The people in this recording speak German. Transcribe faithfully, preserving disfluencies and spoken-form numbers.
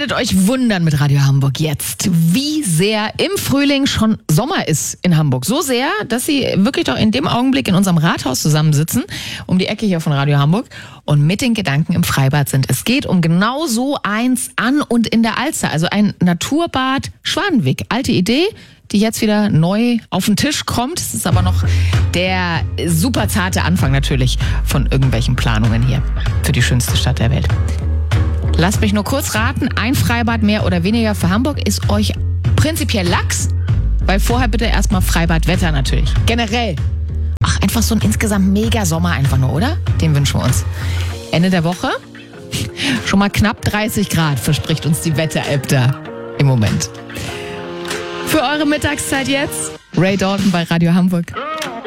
werdet euch wundern mit Radio Hamburg jetzt, wie sehr im Frühling schon Sommer ist in Hamburg. So sehr, dass sie wirklich doch in dem Augenblick in unserem Rathaus zusammensitzen, um die Ecke hier von Radio Hamburg, und mit den Gedanken im Freibad sind. Es geht um genau so eins an und in der Alster, also ein Naturbad Schwanenweg. Alte Idee, die jetzt wieder neu auf den Tisch kommt. Es ist aber noch der super zarte Anfang natürlich von irgendwelchen Planungen hier für die schönste Stadt der Welt. Lasst mich nur kurz raten, ein Freibad mehr oder weniger für Hamburg ist euch prinzipiell Lachs, weil vorher bitte erstmal Freibadwetter natürlich. Generell. Ach, einfach so ein insgesamt mega Sommer einfach nur, oder? Den wünschen wir uns. Ende der Woche schon mal knapp dreißig Grad verspricht uns die Wetter-App da im Moment. Für eure Mittagszeit jetzt Ray Dalton bei Radio Hamburg.